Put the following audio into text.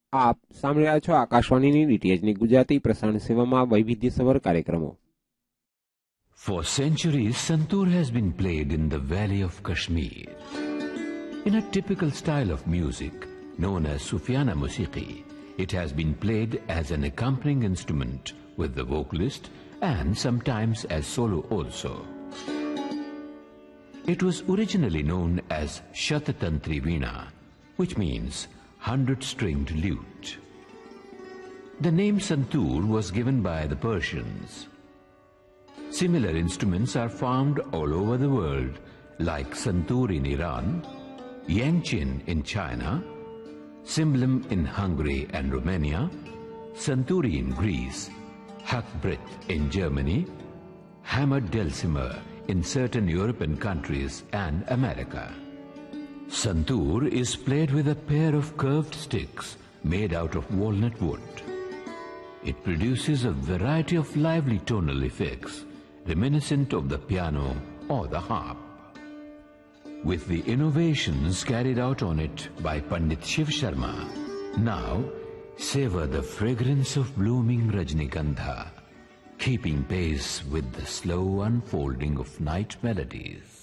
આપ સાંભળી રહ્યા છો આકાશવાણીની ડીટીએચની ગુજરાતી પ્રસારણ સેવામાં વૈવિધ્યસભર કાર્યક્રમો. For centuries, santoor has been played in the valley of Kashmir. In a typical style of music known as Sufiana Musiqi, it has been played as an accompanying instrument with the vocalist and sometimes as solo also. It was originally known as Shatatantri Veena, which means 100-stringed lute. The name santoor was given by the Persians. Similar instruments are found all over the world, like santoor in Iran, yangqin in China, cymbalum in Hungary and Romania, santuri in Greece, hackbrett in Germany, hammered dulcimer in certain European countries and America. Santoor is played with a pair of curved sticks made out of walnut wood. It produces a variety of lively tonal effects reminiscent of the piano or the harp. With the innovations carried out on it by Pandit Shiv Sharma, now savor the fragrance of blooming Rajnikandha, keeping pace with the slow unfolding of night melodies.